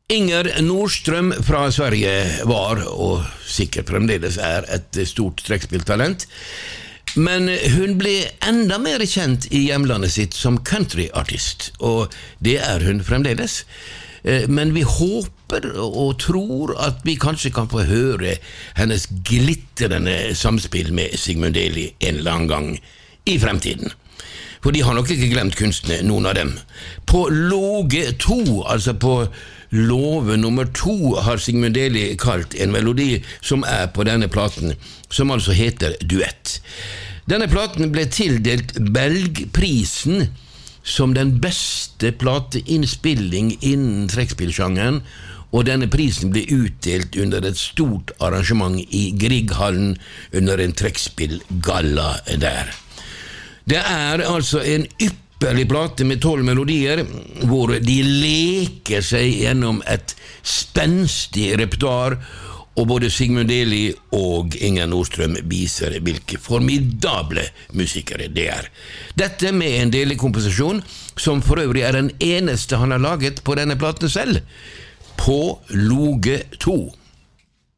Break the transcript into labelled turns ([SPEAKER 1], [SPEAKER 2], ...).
[SPEAKER 1] Inger Nordström fra Sverige var, og sikkert fremdeles et stort trekkspilltalent, men hun ble enda mer kjent I hjemlandet sitt som countryartist, og det hun fremdeles. Men vi håper og tror at vi kanskje kan få høre hennes glittrende samspill med Sigmund Deli en eller annen gang I fremtiden. For de har nok ikke glemt kunstene, noen av dem. På Låge 2, altså på Låve nummer 2, har Sigmund Deli kalt en melodi som på denne platen, som altså heter Duett. Denne platen ble tildelt Belgprisen som den beste plateinnspilling innen trekkspillsjangeren, og denne prisen ble utdelt under et stort arrangement I Grieghallen under en trekkspillgalla der. Det altså en ypperlig plate med 12 melodier, hvor de leker seg gjennom et spenstig repertoar, og både Sigmund Deli og Inger Nordström viser hvilke formidable musikere det Dette med en Deli-komposisjon, som for øvrig den eneste han har laget på denne platen selv, på Låge 2.